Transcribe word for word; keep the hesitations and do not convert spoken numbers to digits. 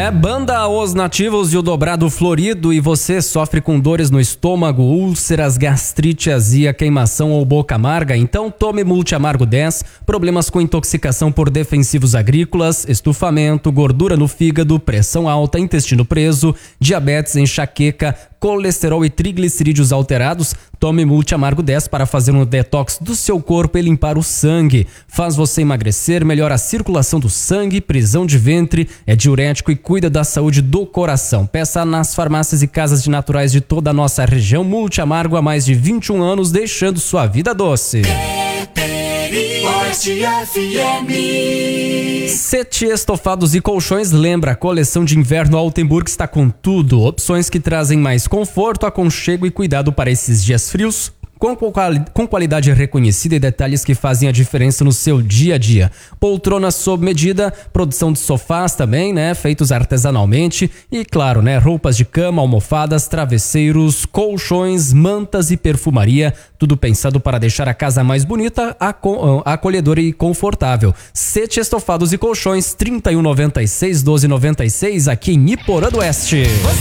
né? Banda Os Nativos e o Dobrado Florido. E você sofre com dores no estômago, úlceras, gastrite, azia, queimação ou boca amarga? Então tome Multi Amargo dez. Problemas com intoxicação por defensivos agrícolas, estufamento, gordura no fígado, pressão alta, intestino preso, diabetes, enxaqueca, colesterol e triglicerídeos alterados. Tome Multi Amargo dez para fazer um detox do seu corpo e limpar o sangue. Faz você emagrecer, melhora a circulação do sangue, prisão de ventre, é diurético e cuida da saúde do coração. Peça nas farmácias e casas de naturais de toda a nossa região. Multi Amargo há mais de vinte e um anos, deixando sua vida doce. Sete Estofados e Colchões lembra, a coleção de inverno Altenburg está com tudo. Opções que trazem mais conforto, aconchego e cuidado para esses dias frios, com, com qualidade reconhecida e detalhes que fazem a diferença no seu dia a dia. Poltronas sob medida, produção de sofás também, né, feitos artesanalmente e, claro, né, roupas de cama, almofadas, travesseiros, colchões, mantas e perfumaria, tudo pensado para deixar a casa mais bonita, acolhedora e confortável. Sete Estofados e Colchões, trinta e um noventa e seis, doze noventa e seis, aqui em Iporã do Oeste.